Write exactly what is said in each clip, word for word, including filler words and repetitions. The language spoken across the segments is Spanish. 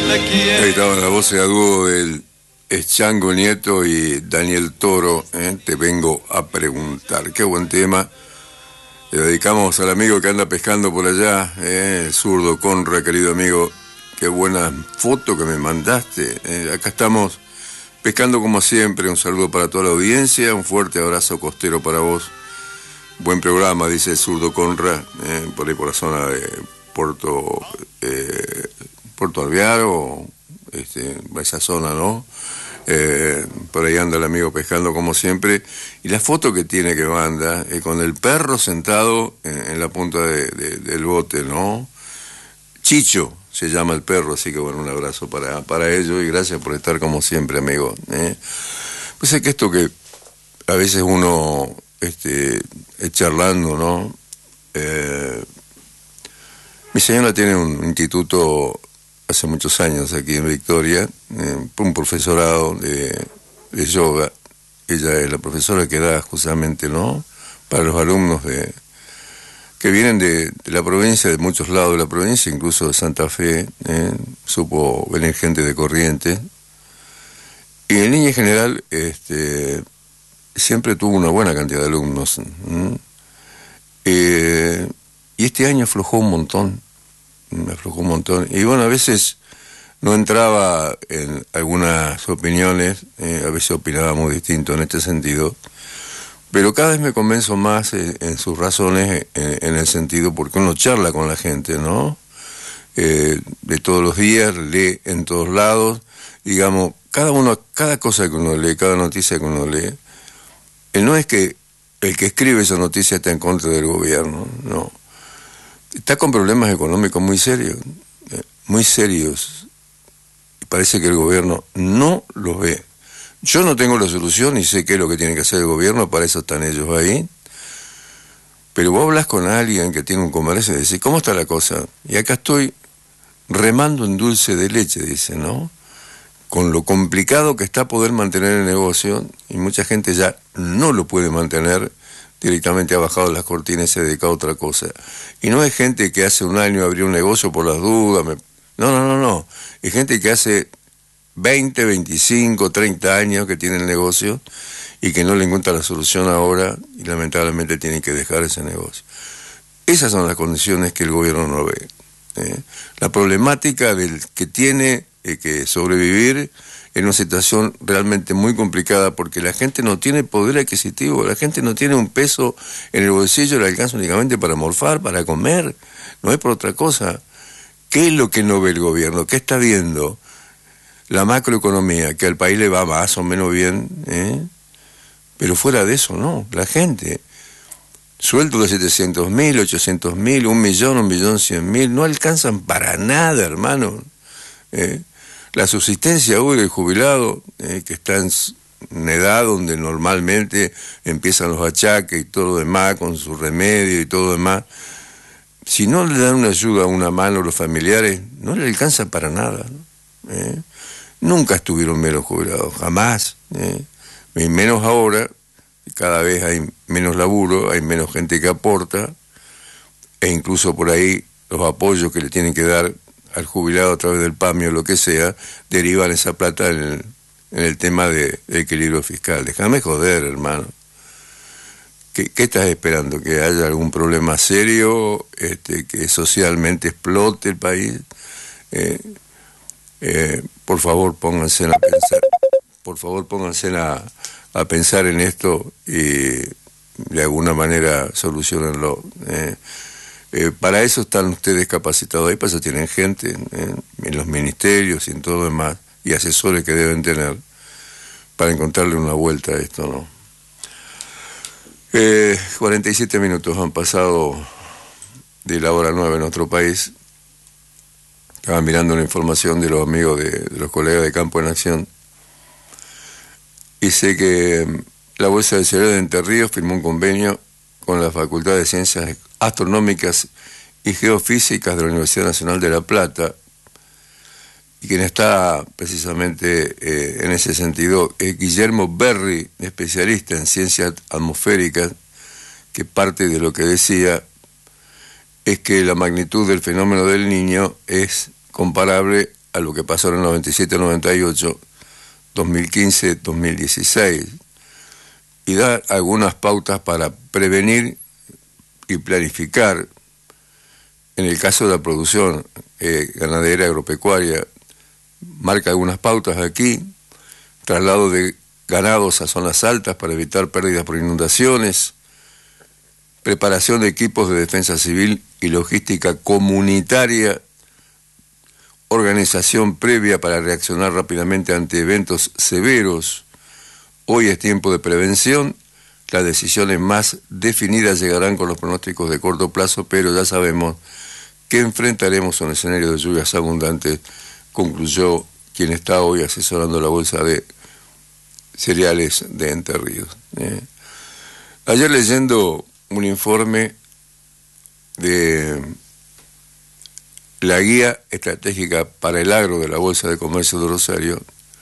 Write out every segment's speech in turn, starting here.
te quiero. Ahí estaba la voz de a dúo del Chango Nieto y Daniel Toro, ¿eh? Te vengo a preguntar. Qué buen tema. Le dedicamos al amigo que anda pescando por allá, ¿eh? El zurdo Conra, querido amigo. Qué buena foto que me mandaste. ¿eh? Acá estamos pescando como siempre. Un saludo para toda la audiencia. Un fuerte abrazo costero para vos. Buen programa, dice el zurdo Conra, ¿eh? por ahí por la zona de Puerto, eh, Puerto Alvear o este, esa zona, ¿no? Eh, por ahí anda el amigo pescando como siempre. Y la foto que tiene que manda, eh, con el perro sentado en, en la punta de, de, del bote, ¿no? Chicho se llama el perro, así que bueno, un abrazo para, para ellos y gracias por estar como siempre, amigo. ¿eh? Pues es que esto que a veces uno este, es charlando, ¿no? Eh, mi señora tiene un instituto hace muchos años aquí en Victoria, eh, un profesorado de, de yoga. Ella es la profesora que da justamente, ¿no? Para los alumnos de que vienen de, de la provincia, de muchos lados de la provincia, incluso de Santa Fe, eh, supo venir gente de Corrientes. Y en línea general, este, siempre tuvo una buena cantidad de alumnos. ¿eh? Eh, y este año aflojó un montón. Me aflojó un montón. Y bueno, a veces no entraba en algunas opiniones, eh, a veces opinaba muy distinto en este sentido, pero cada vez me convenzo más en, en sus razones, en, en el sentido, porque uno charla con la gente, ¿no? Eh, de todos los días, lee en todos lados, digamos, cada uno, cada cosa que uno lee, cada noticia que uno lee, eh, no es que el que escribe esa noticia está en contra del gobierno, no. Está con problemas económicos muy serios, eh, muy serios. Y parece que el gobierno no los ve. Yo no tengo la solución y sé qué es lo que tiene que hacer el gobierno, para eso están ellos ahí. Pero vos hablas con alguien que tiene un comercio y decís, ¿cómo está la cosa? Y acá estoy remando en dulce de leche, dice, ¿no? Con lo complicado que está poder mantener el negocio, y mucha gente ya no lo puede mantener, directamente ha bajado las cortinas y se ha dedicado a otra cosa. Y no es gente que hace un año abrió un negocio por las dudas. Me... No, no, no, no. Es gente que hace veinte, veinticinco, treinta años que tiene el negocio y que no le encuentra la solución ahora y lamentablemente tienen que dejar ese negocio. Esas son las condiciones que el gobierno no ve. ¿eh? La problemática del que tiene eh, que sobrevivir en una situación realmente muy complicada porque la gente no tiene poder adquisitivo, la gente no tiene un peso en el bolsillo, le alcanza únicamente para morfar, para comer, no es por otra cosa. ¿Qué es lo que no ve el gobierno? ¿Qué está viendo? La macroeconomía, que al país le va más o menos bien, ¿eh? Pero fuera de eso, no, la gente, sueldo de setecientos mil, ochocientos mil, un millón, un millón cien mil, no alcanzan para nada, hermano, ¿eh? La subsistencia hoy del jubilado, eh, que está en una edad donde normalmente empiezan los achaques y todo lo demás, con su remedio y todo lo demás, si no le dan una ayuda, una mano a los familiares, no le alcanza para nada. ¿no? ¿Eh? Nunca estuvieron menos jubilados, jamás. ¿eh? Y menos ahora, cada vez hay menos laburo, hay menos gente que aporta, e incluso por ahí los apoyos que le tienen que dar al jubilado a través del PAMI o lo que sea, derivan esa plata en el, en el tema de, de equilibrio fiscal. Déjame joder, hermano. ¿Qué, ¿Qué estás esperando? ¿Que haya algún problema serio? Este, ¿Que socialmente explote el país? Eh, eh, por favor, pónganse a pensar. Por favor, pónganse a, a pensar en esto y de alguna manera solucionenlo. Eh. Eh, para eso están ustedes capacitados ahí, para eso tienen gente eh, en los ministerios y en todo lo demás, y asesores que deben tener para encontrarle una vuelta a esto, ¿no? Eh, cuarenta y siete minutos han pasado de la hora nueve en nuestro país. Estaba mirando la información de los amigos, de, de los colegas de Campo en Acción, y sé que la Bolsa de Cereales de Entre Ríos firmó un convenio con la Facultad de Ciencias Astronómicas y Geofísicas de la Universidad Nacional de La Plata, y quien está precisamente eh, en ese sentido es Guillermo Berry, especialista en ciencias atmosféricas, que parte de lo que decía es que la magnitud del fenómeno del Niño es comparable a lo que pasó en el noventa y siete noventa y ocho, dos mil quince dos mil dieciséis, y da algunas pautas para prevenir y planificar. En el caso de la producción eh, ganadera agropecuaria, marca algunas pautas aquí: traslado de ganados a zonas altas para evitar pérdidas por inundaciones, preparación de equipos de defensa civil y logística comunitaria, organización previa para reaccionar rápidamente ante eventos severos. Hoy es tiempo de prevención, las decisiones más definidas llegarán con los pronósticos de corto plazo, pero ya sabemos que enfrentaremos un escenario de lluvias abundantes, concluyó quien está hoy asesorando la Bolsa de Cereales de Entre Ríos. Eh. Ayer, leyendo un informe de la Guía Estratégica para el Agro de la Bolsa de Comercio de Rosario,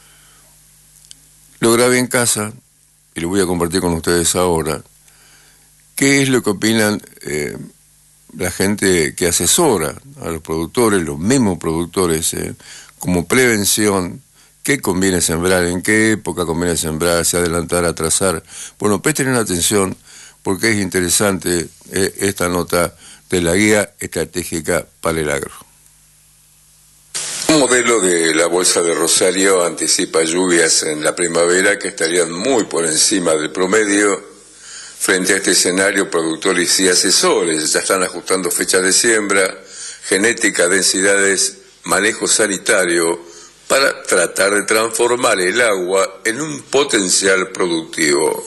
lo grabé en casa y lo voy a compartir con ustedes ahora. ¿Qué es lo que opinan eh, la gente que asesora a los productores, los mismos productores, eh, como prevención? ¿Qué conviene sembrar? ¿En qué época conviene sembrar? ¿Se adelantar, atrasar? Bueno, presten atención porque es interesante eh, esta nota de la Guía Estratégica para el Agro. Un modelo de la Bolsa de Rosario anticipa lluvias en la primavera que estarían muy por encima del promedio. Frente a este escenario, productores y asesores ya están ajustando fechas de siembra, genética, densidades, manejo sanitario, para tratar de transformar el agua en un potencial productivo.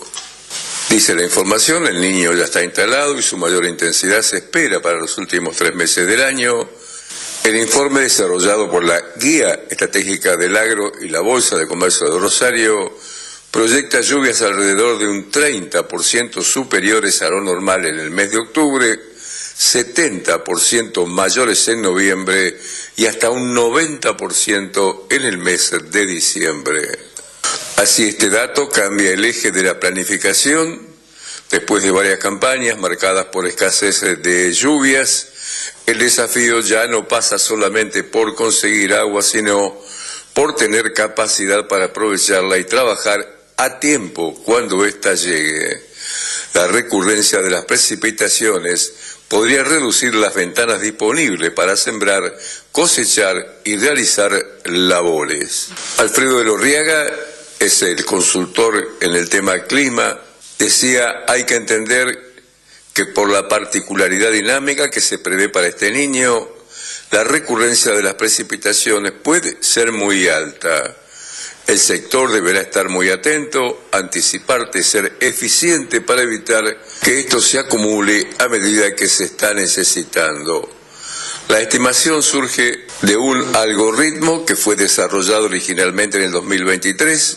Dice la información, el Niño ya está instalado y su mayor intensidad se espera para los últimos tres meses del año. El informe desarrollado por la Guía Estratégica del Agro y la Bolsa de Comercio de Rosario proyecta lluvias alrededor de un treinta por ciento superiores a lo normal en el mes de octubre, setenta por ciento mayores en noviembre y hasta un noventa por ciento en el mes de diciembre. Así, este dato cambia el eje de la planificación. Después de varias campañas marcadas por escasez de lluvias, el desafío ya no pasa solamente por conseguir agua, sino por tener capacidad para aprovecharla y trabajar a tiempo cuando ésta llegue. La recurrencia de las precipitaciones podría reducir las ventanas disponibles para sembrar, cosechar y realizar labores. Alfredo de Lorriaga es el consultor en el tema clima. Decía, hay que entender que por la particularidad dinámica que se prevé para este niño, la recurrencia de las precipitaciones puede ser muy alta. El sector deberá estar muy atento, anticiparte, ser eficiente para evitar que esto se acumule a medida que se está necesitando. La estimación surge de un algoritmo que fue desarrollado originalmente en el dos mil veintitrés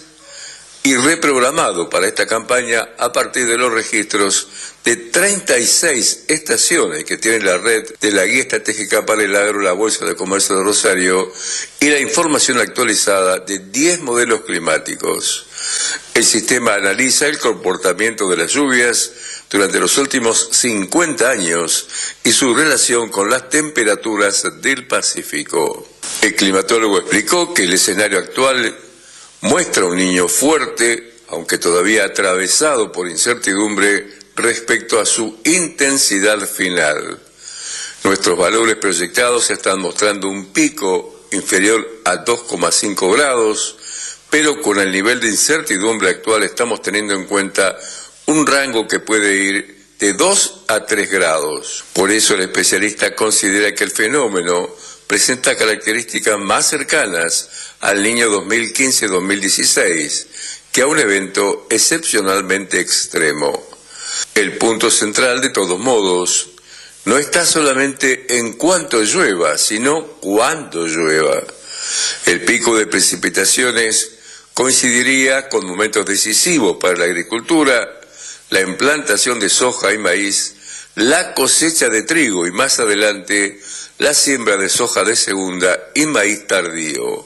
y reprogramado para esta campaña a partir de los registros de treinta y seis estaciones que tiene la red de la Guía Estratégica para el Agro, la Bolsa de Comercio de Rosario, y la información actualizada de diez modelos climáticos. El sistema analiza el comportamiento de las lluvias durante los últimos cincuenta años y su relación con las temperaturas del Pacífico. El climatólogo explicó que el escenario actual muestra un niño fuerte, aunque todavía atravesado por incertidumbre respecto a su intensidad final. Nuestros valores proyectados están mostrando un pico inferior a dos coma cinco grados, pero con el nivel de incertidumbre actual estamos teniendo en cuenta un rango que puede ir de dos a tres grados. Por eso el especialista considera que el fenómeno presenta características más cercanas al Niño dos mil quince dos mil dieciséis que a un evento excepcionalmente extremo. El punto central, de todos modos, no está solamente en cuánto llueva, sino cuándo llueva. El pico de precipitaciones coincidiría con momentos decisivos para la agricultura, la implantación de soja y maíz, la cosecha de trigo y más adelante la siembra de soja de segunda y maíz tardío.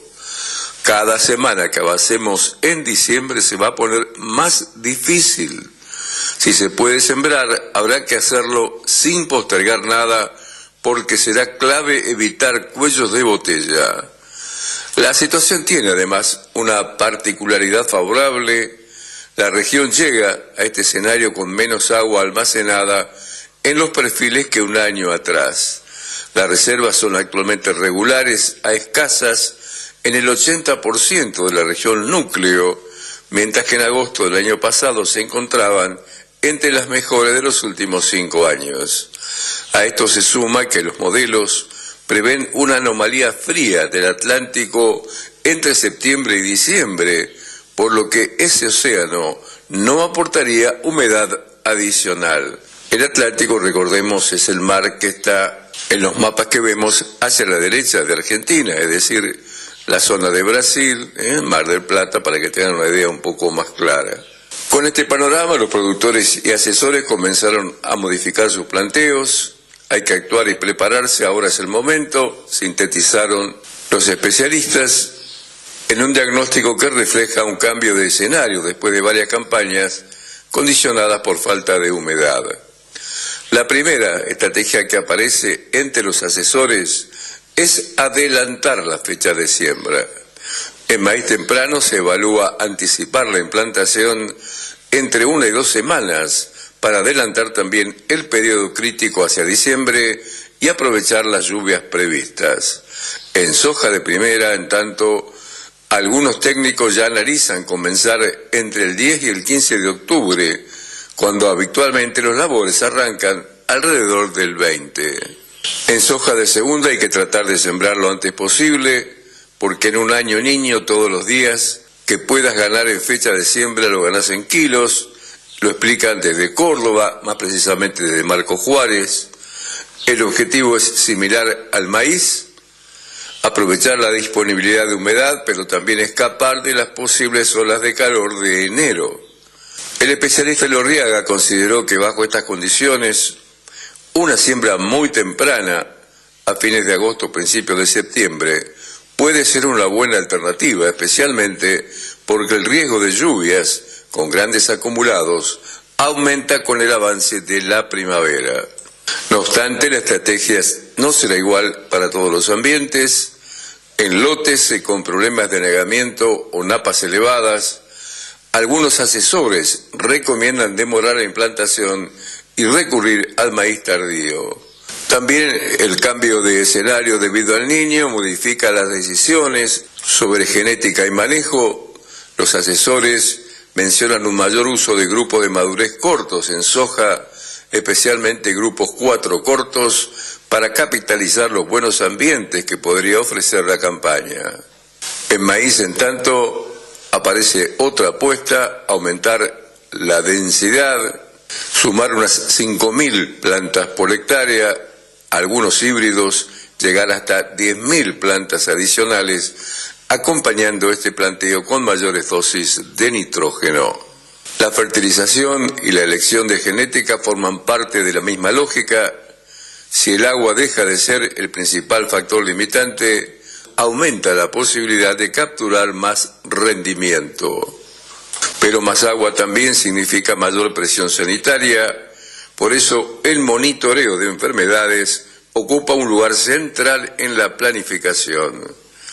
Cada semana que avancemos en diciembre se va a poner más difícil. Si se puede sembrar, habrá que hacerlo sin postergar nada, porque será clave evitar cuellos de botella. La situación tiene además una particularidad favorable. La región llega a este escenario con menos agua almacenada en los perfiles que un año atrás. Las reservas son actualmente regulares a escasas en el ochenta por ciento de la región núcleo, mientras que en agosto del año pasado se encontraban entre las mejores de los últimos cinco años. A esto se suma que los modelos prevén una anomalía fría del Atlántico entre septiembre y diciembre, por lo que ese océano no aportaría humedad adicional. El Atlántico, recordemos, es el mar que está en los mapas que vemos hacia la derecha de Argentina, es decir, la zona de Brasil, ¿eh? Mar del Plata, para que tengan una idea un poco más clara. Con este panorama, los productores y asesores comenzaron a modificar sus planteos. Hay que actuar y prepararse, ahora es el momento, sintetizaron los especialistas en un diagnóstico que refleja un cambio de escenario después de varias campañas condicionadas por falta de humedad. La primera estrategia que aparece entre los asesores es adelantar la fecha de siembra. En maíz temprano se evalúa anticipar la implantación entre una y dos semanas para adelantar también el periodo crítico hacia diciembre y aprovechar las lluvias previstas. En soja de primera, en tanto, algunos técnicos ya analizan comenzar entre el diez y el quince de octubre, cuando habitualmente los labores arrancan alrededor del veinte. En soja de segunda hay que tratar de sembrar lo antes posible, porque en un año niño todos los días que puedas ganar en fecha de siembra lo ganas en kilos. Lo explican desde Córdoba, más precisamente desde Marco Juárez. El objetivo es similar al maíz, aprovechar la disponibilidad de humedad, pero también escapar de las posibles olas de calor de enero. El especialista Lorriaga consideró que bajo estas condiciones, una siembra muy temprana, a fines de agosto o principios de septiembre, puede ser una buena alternativa, especialmente porque el riesgo de lluvias con grandes acumulados aumenta con el avance de la primavera. No obstante, la estrategia no será igual para todos los ambientes. En lotes con problemas de anegamiento o napas elevadas, algunos asesores recomiendan demorar la implantación y recurrir al maíz tardío. También el cambio de escenario debido al Niño modifica las decisiones sobre genética y manejo. Los asesores mencionan un mayor uso de grupos de madurez cortos en soja, especialmente grupos cuatro cortos, para capitalizar los buenos ambientes que podría ofrecer la campaña. En maíz, en tanto, aparece otra apuesta: aumentar la densidad, sumar unas cinco mil plantas por hectárea, algunos híbridos, llegar hasta diez mil plantas adicionales, acompañando este planteo con mayores dosis de nitrógeno. La fertilización y la elección de genética forman parte de la misma lógica. Si el agua deja de ser el principal factor limitante, aumenta la posibilidad de capturar más rendimiento. Pero más agua también significa mayor presión sanitaria. Por eso el monitoreo de enfermedades ocupa un lugar central en la planificación.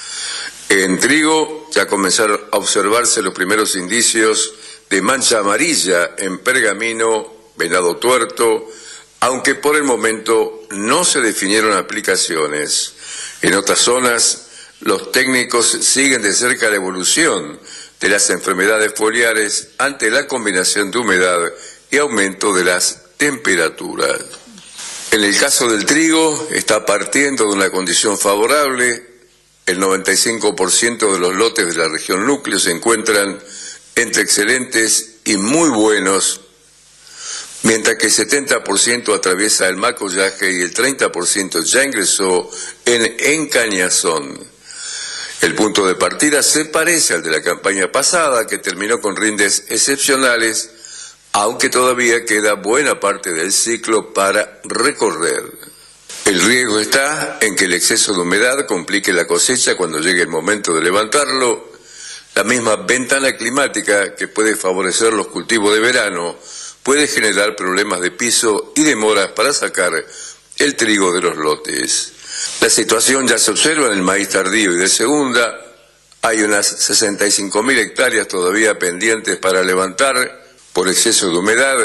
En trigo ya comenzaron a observarse los primeros indicios de mancha amarilla en pergamino, venado tuerto, aunque por el momento no se definieron aplicaciones. En otras zonas, los técnicos siguen de cerca la evolución de las enfermedades foliares ante la combinación de humedad y aumento de las temperaturas. En el caso del trigo, está partiendo de una condición favorable. El noventa y cinco por ciento de los lotes de la región núcleo se encuentran entre excelentes y muy buenos, mientras que el setenta por ciento atraviesa el macollaje y el treinta por ciento ya ingresó en encañazón. El punto de partida se parece al de la campaña pasada, que terminó con rindes excepcionales, aunque todavía queda buena parte del ciclo para recorrer. El riesgo está en que el exceso de humedad complique la cosecha cuando llegue el momento de levantarlo. La misma ventana climática que puede favorecer los cultivos de verano puede generar problemas de piso y demoras para sacar el trigo de los lotes. La situación ya se observa en el maíz tardío y de segunda. Hay unas sesenta y cinco mil hectáreas todavía pendientes para levantar por exceso de humedad,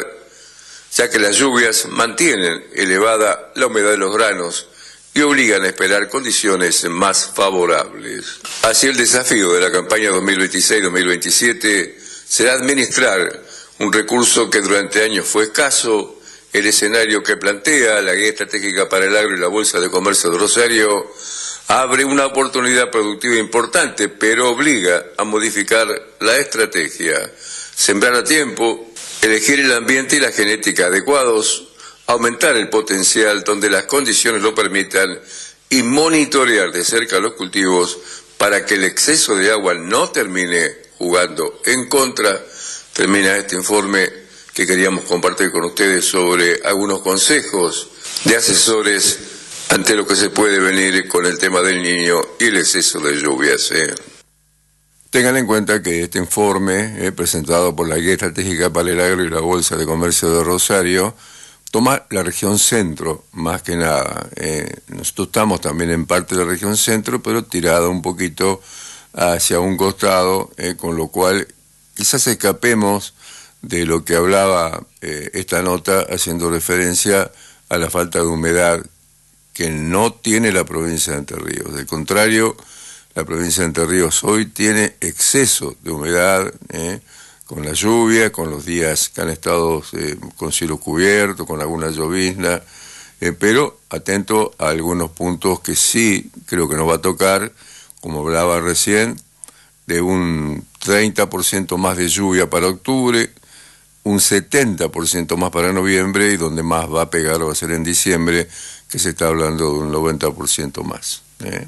ya que las lluvias mantienen elevada la humedad de los granos y obligan a esperar condiciones más favorables. Así, el desafío de la campaña dos mil veintiséis dos mil veintisiete será administrar un recurso que durante años fue escaso. El escenario que plantea la Guía Estratégica para el Agro y la Bolsa de Comercio de Rosario abre una oportunidad productiva importante, pero obliga a modificar la estrategia, sembrar a tiempo, elegir el ambiente y la genética adecuados, aumentar el potencial donde las condiciones lo permitan y monitorear de cerca los cultivos para que el exceso de agua no termine jugando en contra. Termina este informe que queríamos compartir con ustedes sobre algunos consejos de asesores ante lo que se puede venir con el tema del Niño y el exceso de lluvias. ¿eh? Tengan en cuenta que este informe, eh, presentado por la Guía Estratégica para el Agro y la Bolsa de Comercio de Rosario, toma la región centro, más que nada. Eh, nosotros estamos también en parte de la región centro, pero tirada un poquito hacia un costado, eh, con lo cual quizás escapemos de lo que hablaba eh, esta nota, haciendo referencia a la falta de humedad que no tiene la provincia de Entre Ríos. Del contrario, la provincia de Entre Ríos hoy tiene exceso de humedad, eh, con la lluvia, con los días que han estado eh, con cielo cubierto, con alguna llovizna, eh, pero atento a algunos puntos que sí creo que nos va a tocar, como hablaba recién, de un treinta por ciento más de lluvia para octubre, un setenta por ciento más para noviembre, y donde más va a pegar va a ser en diciembre, que se está hablando de un noventa por ciento más. ¿eh?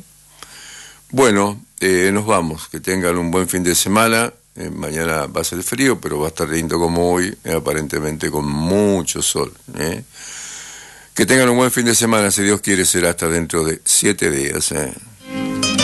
Bueno, eh, nos vamos, que tengan un buen fin de semana. Eh, mañana va a ser frío, pero va a estar lindo como hoy, eh, aparentemente con mucho sol. ¿eh? Que tengan un buen fin de semana, si Dios quiere será hasta dentro de siete días. ¿eh?